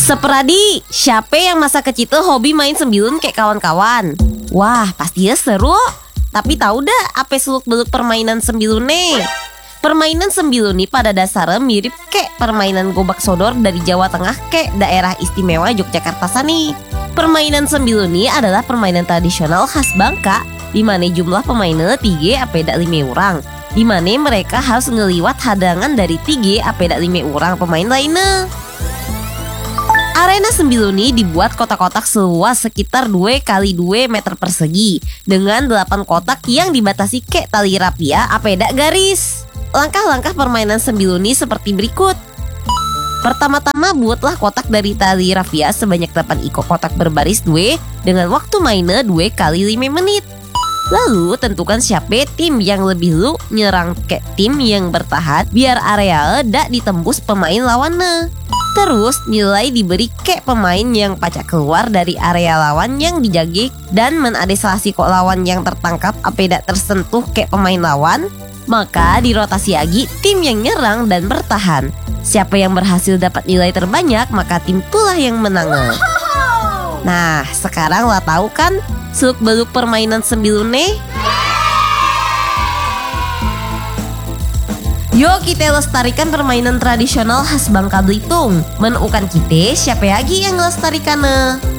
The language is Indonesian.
Seperadi, siapa yang masa kecil tuh hobi main sembilun kayak kawan-kawan? Wah, pastinya seru. Tapi tahu dah apa seluk-beluk permainan sembilun nih? Permainan sembilun nih pada dasarnya mirip kayak permainan gobak sodor dari Jawa Tengah kayak daerah istimewa Yogyakarta sana. Permainan sembilun nih adalah permainan tradisional khas Bangka, di mana jumlah pemainnya 3 sampai 5 orang. Di mana mereka harus ngeliwat hadangan dari 3 sampai 5 orang pemain lainnya. Arena sembilun ini dibuat kotak-kotak seluas sekitar 2 kali 2 meter persegi dengan 8 kotak yang dibatasi kayak tali rapia apeda garis. Langkah-langkah permainan sembilun ini seperti berikut. Pertama-tama buatlah kotak dari tali rapia sebanyak 8 kotak berbaris 2 dengan waktu mainnya 2 kali 5 menit. Lalu tentukan siapa tim yang lebih lu nyerang ke tim yang bertahan biar area dak ditembus pemain lawannya. Terus nilai diberi ke pemain yang pacak keluar dari area lawan yang dijagi dan menadesasi kok lawan yang tertangkap apa tidak tersentuh ke pemain lawan. Maka dirotasi lagi tim yang nyerang dan bertahan. Siapa yang berhasil dapat nilai terbanyak maka tim pula yang menang. Nah sekarang lah tahu kan seluk-beluk permainan sembilun nih? Yuk kita lestarikan permainan tradisional khas Bangka Belitung. Menukan kita siapa lagi yang lestarikannya?